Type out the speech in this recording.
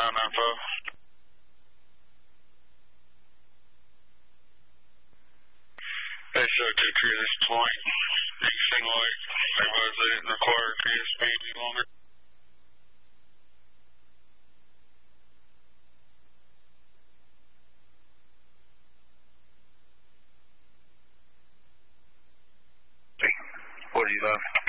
995. Hey, so to clear this point, anything like they didn't require TSP any longer. What do you love?